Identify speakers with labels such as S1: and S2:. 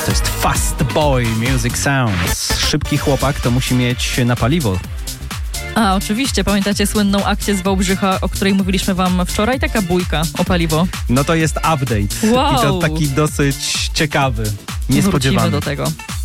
S1: To jest Fast Boy Music Sounds. Szybki chłopak to musi mieć na paliwo.
S2: A, oczywiście. Pamiętacie słynną akcję z Wałbrzycha, o której mówiliśmy wam wczoraj? Taka bójka o paliwo.
S1: No to jest update.
S2: Wow.
S1: I to taki dosyć ciekawy, niespodziewany.
S2: Wrócimy do tego.